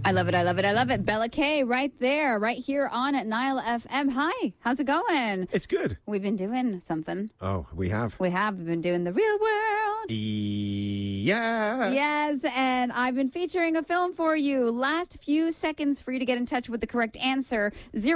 I love it. I love it. I love it. Bella K right there, right here on Nile FM. Hi, how's it going? It's good. We've been doing something. Oh, we have. We have been doing the real world. Yeah. Yes, and I've been featuring a film for you. Last few seconds for you to get in touch with the correct answer.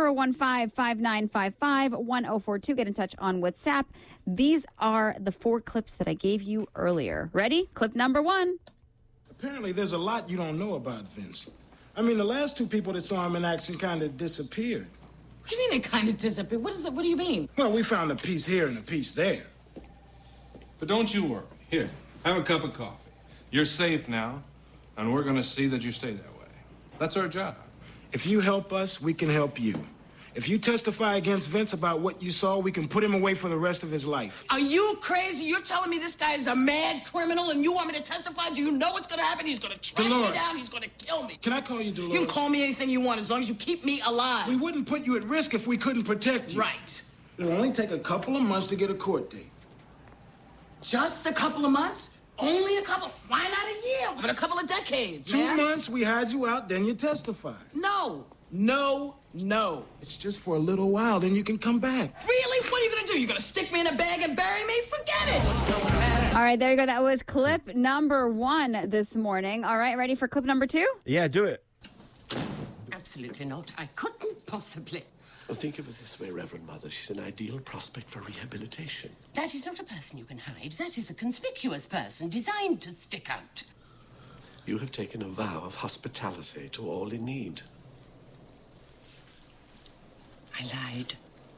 015-5955-1042. Get in touch on WhatsApp. These are the 4 clips that I gave you earlier. Ready? Clip number 1. Apparently, there's a lot you don't know about Vince. I mean, the last 2 people that saw him in action kind of disappeared. What do you mean they kind of disappeared? What do you mean? Well, we found a piece here and a piece there. But don't you worry. Here, have a cup of coffee. You're safe now, and we're going to see that you stay that way. That's our job. If you help us, we can help you. If you testify against Vince about what you saw, we can put him away for the rest of his life. Are you crazy? You're telling me this guy is a mad criminal and you want me to testify? Do you know what's going to happen? He's going to track me down. He's going to kill me. Can I call you Dolores? You can call me anything you want as long as you keep me alive. We wouldn't put you at risk if we couldn't protect you. Right. It'll only take a couple of months to get a court date. Just a couple of months? Only a couple? Why not a year? But a couple of decades, 2 man. months, we hide you out, then you testify. No. It's just for a little while, then you can come back. Really? What are you going to do? You going to stick me in a bag and bury me? Forget it. All right, there you go. That was clip number 1 this morning. All right, ready for clip number 2? Yeah, do it. Absolutely not. I couldn't possibly. Well, think of it this way, Reverend Mother. She's an ideal prospect for rehabilitation. That is not a person you can hide. That is a conspicuous person designed to stick out. You have taken a vow of hospitality to all in need. I lied.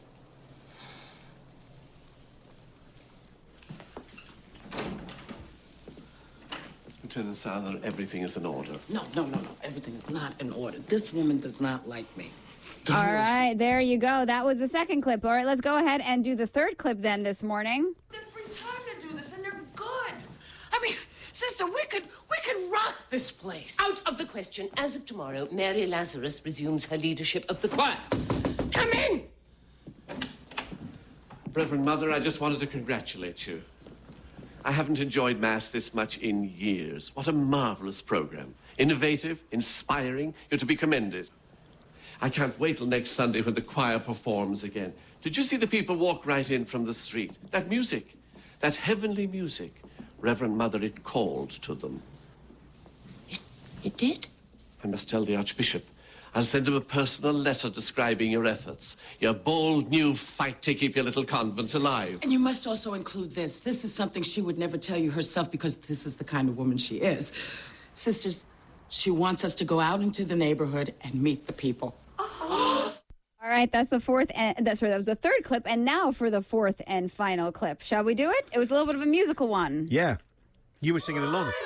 Lieutenant Souther, everything is in order. No. Everything is not in order. This woman does not like me. All right, there you go. That was the second clip. All right, let's go ahead and do the third clip then this morning. They're free time to do this, and they're good. I mean, sister, we could rock this place. Out of the question. As of tomorrow, Mary Lazarus resumes her leadership of the choir. Come in! Reverend Mother, I just wanted to congratulate you. I haven't enjoyed Mass this much in years. What a marvelous program. Innovative, inspiring. You're to be commended. I can't wait till next Sunday when the choir performs again. Did you see the people walk right in from the street? That music, that heavenly music. Reverend Mother, it called to them. It did? I must tell the Archbishop. I'll send him a personal letter describing your efforts, your bold new fight to keep your little convent alive. And you must also include this. This is something she would never tell you herself because this is the kind of woman she is. Sisters, she wants us to go out into the neighborhood and meet the people. All right, that was the third clip, and now for the 4th and final clip. Shall we do it? It was a little bit of a musical one. Yeah. You were singing along.